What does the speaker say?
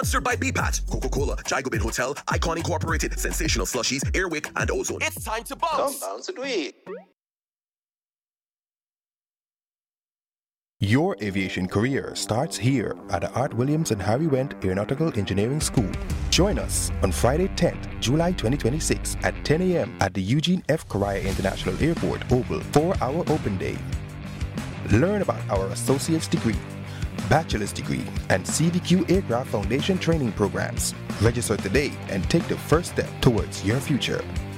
Sponsored by BPAT, Coca-Cola, Jigobin Hotel, Icon Incorporated, Sensational Slushies, Airwick, and Ozone. It's time to bounce. Come bounce it we. Your aviation career starts here at the Art Williams and Harry Wendt Aeronautical Engineering School. Join us on Friday 10th, July 2026 at 10 a.m. at the Eugene F. Correa International Airport Oval for our open day. Learn about our associate's degree, bachelor's degree, and CDQ Aircraft Foundation training programs. Register today and take the first step towards your future.